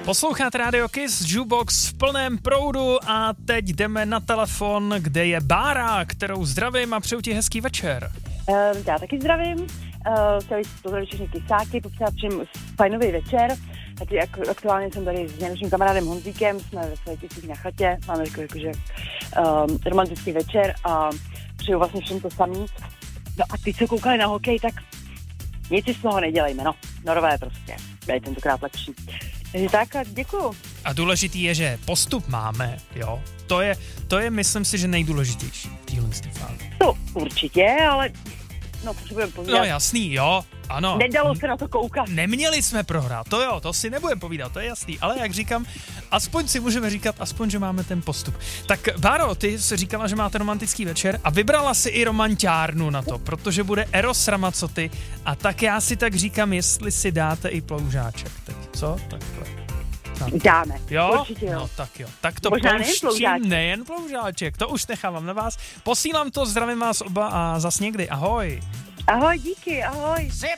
Posloucháte Radio Kiss, Jukebox v plném proudu a teď jdeme na telefon, kde je Bára, kterou zdravím a přeju ti hezký večer. Já taky zdravím, chtěli pozdravit všechny kysáky, popřát všem fajnový večer. Taky aktuálně jsem tady s naším kamarádem Honzíkem, jsme ve své tisíc na chatě, máme jakože romantický večer a přeju vlastně všem to samý. No a ty, co koukali na hokej, tak nic si z toho nedělejme, no. Norové prostě, je tentokrát lepší. Takže tak a děkuju. A důležitý je, že postup máme, jo. To je myslím si, že nejdůležitější v téhle fázi. To určitě, ale no potřebujeme povídat. No jasný, jo, ano. Nedalo se na to koukat. Neměli jsme prohrát, to jo, to si nebudeme povídat, to je jasný, ale jak říkám, aspoň si můžeme říkat, aspoň, že máme ten postup. Tak Báro, ty jsi říkala, že máte romantický večer a vybrala si i romanťárnu na to, protože bude Eros Ramazzotti a tak já si tak říkám, jestli si dáte i ploužáček teď, co? Takhle. Dáme, jo? Určitě jo. No tak jo, tak to nejen ploužáček, to už nechávám na vás. Posílám to, zdravím vás oba a zas někdy, ahoj. Ahoj, díky, ahoj. Zip,